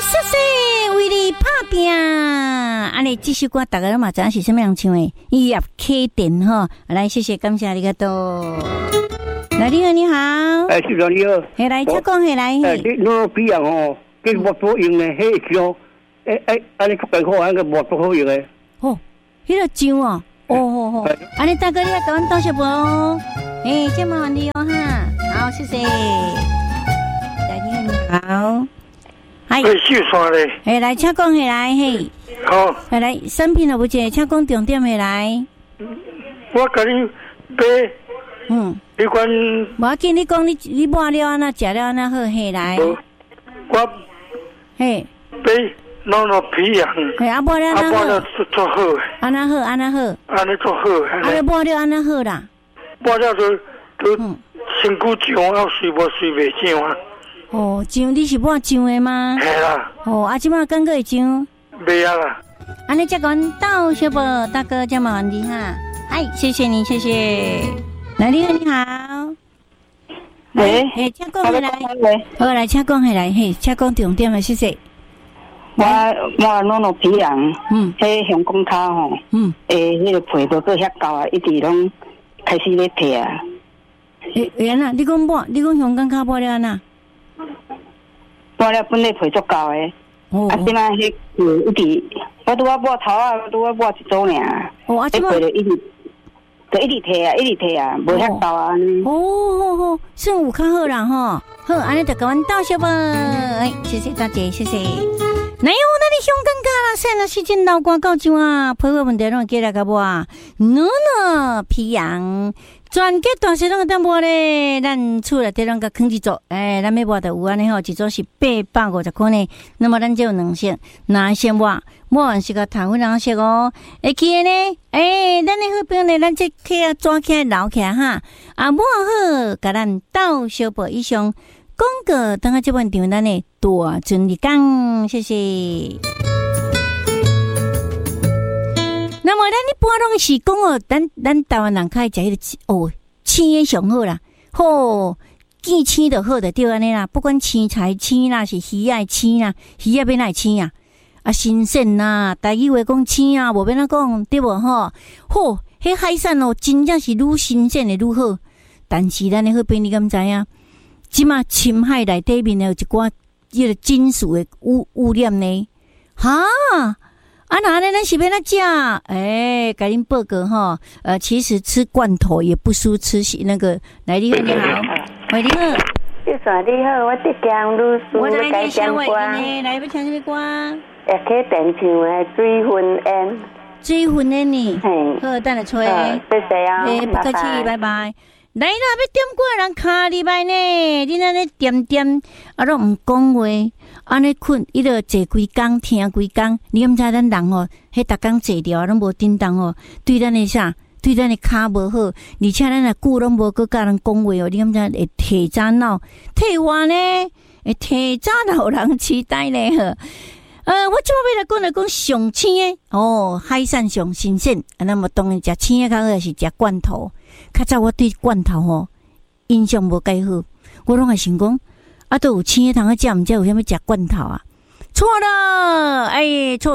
谢谢为你打拼。安尼这首歌大家都嘛知影是什么样唱的？叶启田吼，来谢谢感谢你个多。来，你好，你好。 市长你好。 嘿，来，请讲，嘿来。 你比样吼，跟木多用的，迄种，安尼出艰苦，安个木多好用的。 哦，迄个酱哦，哦，安尼大哥你来甲阮道谢无？这麻烦你哦哈。好，谢谢。来，你好。哎， 秀山咧。 来，请讲，嘿来，嘿。 好。 来，产品了不解，请讲重点，嘿来。 我甲你买。你讲， 无要紧，你讲你买了安那食了安那好，嘿来。 我嘿买弄皮样。 嘿，买了安那好。 做好。 安那好，安那好。 安尼做好。 你买了安那好啦。 买了都身躯酱要水无水袂酱啊。 哦，酱你是买酱的吗？ 系啦。 哦，即摆敢个会酱？ 袂啊啦。 安尼才讲道谢无，大哥这麻烦你哈。哎，谢谢你，谢谢。来，你好，你好。 喂， 请讲回来。好，来，请讲回来，请讲重点的，谢谢。 我弄皮羊，迄香港脚吼，迄个皮都做遐高啊，一直拢开始咧退啊。 安那？你讲香港脚买了安那？ 买了本来皮足高诶，即摆迄一直，我拄仔买头啊，拄仔买一组尔。即皮就一直退啊，无遐高啊。 算有较好啦吼。好，安尼就甲阮道谢无。谢谢大姐，谢谢。哪有那里香港脚啦？现在时间老瓜到怎啊？皮肤问题拢过来甲我。皮羊。全家大小拢当mua咧，咱厝内底拢甲放一组，咱要mua就有安尼吼，一组是850块呢。那么咱就有2色，哪先mua完是个糖粉蓝色哦。会记诶呢？咱的好朋友呢，咱这起啊抓起来捞起来哈。mua好，甲咱到小宝以上广告，等下这本场咱的大顺利讲，谢谢。那么咱你搬拢是讲哦，咱台湾人较爱食迄个青的上好啦，见青就好的对安尼啦，不管青菜青啦，是鱼仔青啦，鱼仔变来青啊，新鲜啦，台语话讲青啊，无变哪讲对无吼？迄海产哦，真正是愈新鲜的愈好。但是咱的好朋友你敢知影？即马深海内底面有一寡迄个金属的污染呢，哈。那咱是要哪食？甲恁报告吼，其实吃罐头也不输吃那个。来，你好，你好，喂，你好， 你好，你好，我浙江律师， 我来听什么歌？来，要听什么歌？ 去电唱的水婚宴， 水婚宴呢？好，等下吹。 谢谢啊， 不客气，拜拜。来啦，要点歌的人卡入来呢，你安尼点拢毋讲话，安尼困，伊就坐规工听规工，你毋知咱人哦，迄逐工坐掉拢无叮当哦，对咱的啥，对咱的骹无好，而且咱若久拢无搁甲人讲话哦，你毋知会提早老，退化呢，会提早老人痴呆呢呵。我即摆要来讲上青的海产上新鲜，那么当然食青的较好，是食罐头。较早我对罐头印象无介好，我拢会想讲，都有青的通食，毋知有啥物食罐头啊？错了，错，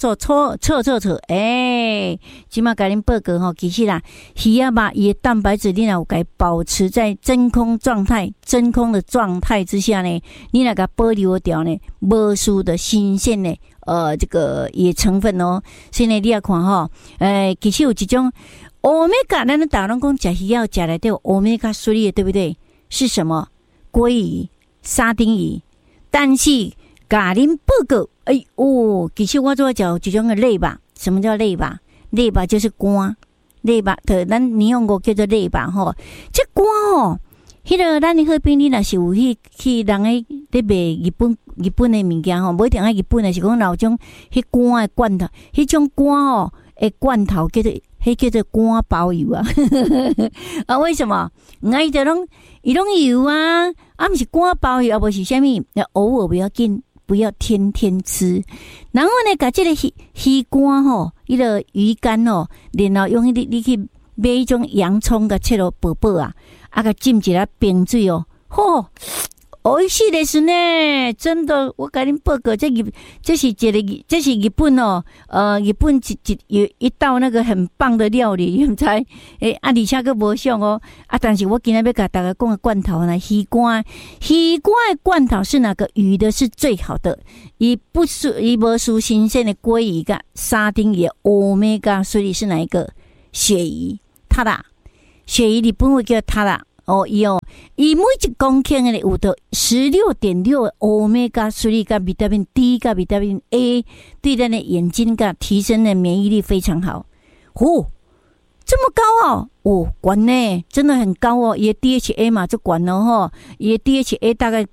即马甲恁报告其实啦，鱼仔肉伊的蛋白质，你若有甲保持在真空的状态之下呢，你若甲保留掉呢，无输的新鲜的这个伊的成分哦。所以呢，你要看其实有一种欧米伽，咱咧大拢讲食鱼仔食内底有欧米伽3的，对不对？是什么？鲑鱼、沙丁鱼，但是。甲恁报告，其实我做叫一种的肋巴。什么叫肋巴？肋巴就是肝，肋巴，咱尼用语叫做肋巴吼。这肝迄个咱的好朋友若是有去人诶咧卖日本的物件吼，无一定爱日本的，是讲老种迄肝的罐头，迄种肝诶罐头叫做肝包油啊。为什么？伊拢油啊，毋是肝包油，无是啥物？偶尔不要紧。不要天天吃，然后呢，把这个鱼肝迄个鱼肝然后用你去买一种洋葱，甲切落薄薄啊，甲浸一下冰水美味しいですね，真的，我跟您报告，这是日本哦，日本有一道那个很棒的料理，你知？而且个无像哦，但是我今天要跟大家讲个罐头呢，鱼干的罐头是哪个鱼的是最好的？伊无输新鲜的鲑鱼跟沙丁鱼 ，Omega 所以是哪一个？鳕鱼，塔拉，鳕鱼日本会叫塔拉。伊每一公斤的有到 16.6 Omega 3跟 Vitamin D 跟 Vitamin A， 对咱的眼睛跟提升的免疫力非常好。这么高哦，管呢，真的很高哦。也 DHA 嘛，就管了哈，也 DHA 大概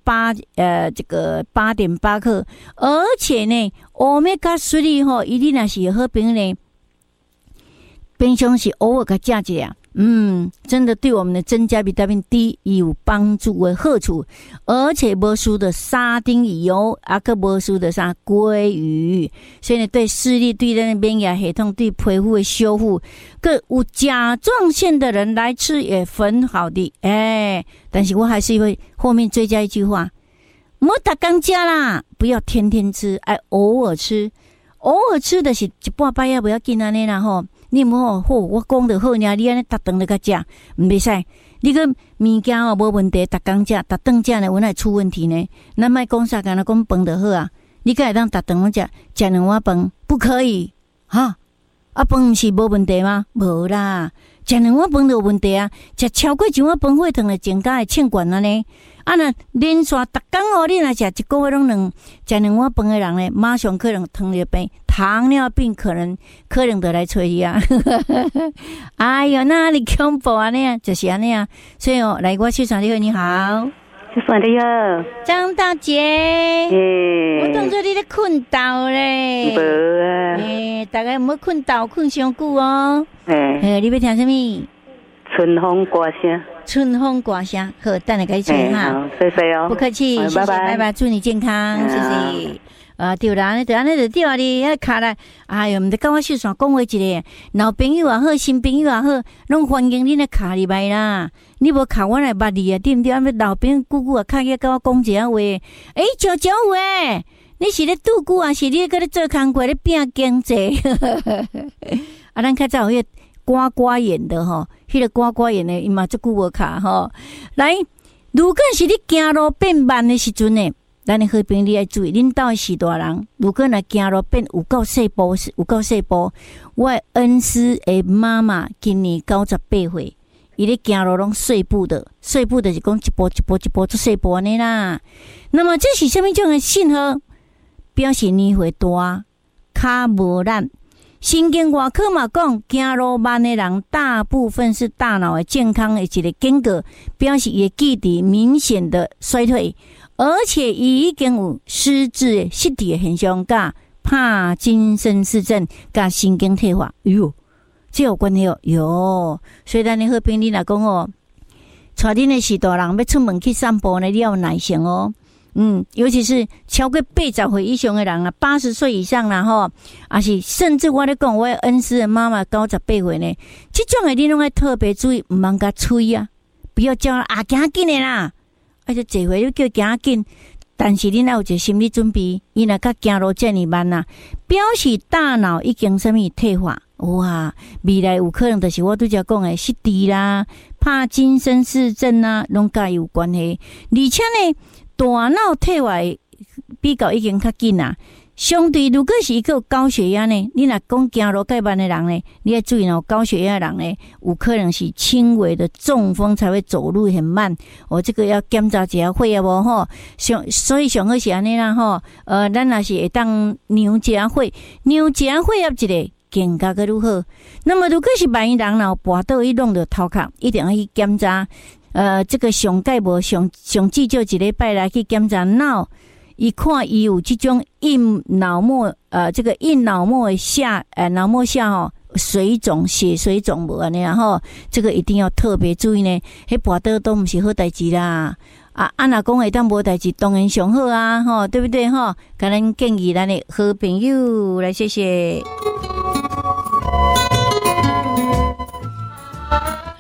8.8克，而且呢 Omega 3哈，一定那是好朋呢，平常是偶尔个价值啊。真的对我们的增加 Vitamin D 有帮助的好处，而且无输的沙丁鱼哦，个无输的啥鲑鱼，所以呢，对视力、对咱的免疫系统、对皮肤的修复，个有甲状腺的人来吃也很好的。但是我还是会后面追加一句话：莫每天吃啦，不要天天吃，偶尔吃的是一半摆也不要紧安尼啦吼。你有好，我讲得好呢，你安尼逐顿来甲食，袂使。你个物件无问题，逐工食，逐顿食呢，原来出问题呢。咱莫讲啥，干那讲饭就好啊。你敢会当逐顿食2碗饭？不可以哈。饭毋是无问题吗？无啦，食2碗饭就有问题啊。食超过1碗饭，血糖会增加，会欠管了呢。那连续逐工你若食1个月拢食2碗饭的人呢，马上可能糖尿病可能就来找你啊！哎呦，那你恐怖啊！那样就是那样，所以来我秀场你好，你好， 秀场你好， 张大姐，我当作你咧困倒咧， 无啊， 大概唔好困倒，困上久哦。你要听什么？ 春风歌声， 春风歌声，好，等下给你吹哈， 谢谢哦， 不客气，谢谢，拜拜，祝你健康，谢谢。对啦，就安尼就对啊！你卡来，哎哟，毋得跟我秀场讲话一个，老朋友也好，新朋友也好，拢欢迎你来卡入来啦。你无卡我来捌你啊，对毋对？老朋友久久啊，卡去跟我讲一下话。悄悄话，你是咧拄久啊？是你搁咧做工课咧拼经济？咱较早有迄个瓜眼的吼，迄个瓜眼的，伊嘛足久无卡吼。来，如果是你行路变慢的时阵呢？咱的好朋友你要注意，恁兜的是大人，如果若行路变有够细步，我的恩师的妈妈今年98岁，伊咧行路拢碎步的，是讲一步做细步安尼啦。那么这是什么种的信号？表示年岁大，脚无力。神经外科嘛讲，行路慢的人，大部分是大脑的健康的一个警告，表示伊的记忆明显的衰退。而且已经有失智失智的现象，甲帕金森氏症，甲神经退化，这有关系哦。有，所以咱的好朋友你若讲带恁的是大人要出门去散步呢，你要有耐性哦。尤其是超过80岁以上的人啊，80岁以上啦吼，也是甚至我咧讲，我恩师的妈妈98岁呢，这种的你拢要特别注意，唔通甲催啊，不要叫行紧的啦。就坐回你叫行紧，但是你若有一个心理准备，伊若甲行路这么慢啊，表示大脑已经什么退化，哇，未来有可能就是我拄则讲的失智啦、帕金森氏症啊，拢甲有关系。而且呢，大脑退化比较已经较紧啊。相对，如果是一个高血压呢，你若讲行路介慢的人呢，你要注意哦，高血压的人呢，有可能是轻微的中风才会走路很慢。这个要检查一下血啊无吼。所以上好是安尼啦吼。咱若是会当量一下血压一个更加个如何？那么如果是万一人若跋倒去弄着头壳，一定要去检查。这个上介无上至少1礼拜来去检查脑。伊看伊有这种硬脑膜这个硬脑膜的脑膜下水肿血水肿无安尼吼，这个一定要特别注意呢。迄跋倒都毋是好代志啦。若讲会当无代志，当然上好啊吼，对不对吼？甲咱建议咱的好朋友来，谢谢。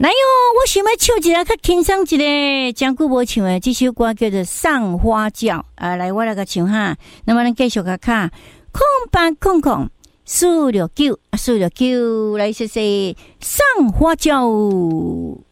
来哟，我想要唱一个较轻松一个，真久无唱的这首歌叫做《送花轿》来我来个唱哈。那么咱继续个卡，0800 469 469来试试送花轿。